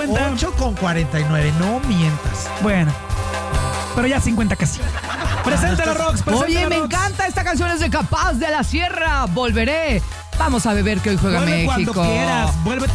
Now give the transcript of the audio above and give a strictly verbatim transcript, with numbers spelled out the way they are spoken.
cincuenta. ocho con cuarenta y nueve, no mientas. Bueno, pero ya cincuenta casi. Preséntalo, Rox. Oye, preséntalo, me Rox. encanta esta canción, es de Capaz de la Sierra. Volveré. Vamos a beber que hoy juega Vuelve México. cuando quieras. Vuelve